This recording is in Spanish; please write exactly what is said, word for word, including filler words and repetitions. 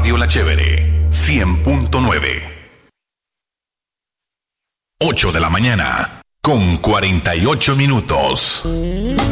Radio La Chévere, cien punto nueve. ocho de la mañana, con cuarenta y ocho minutos.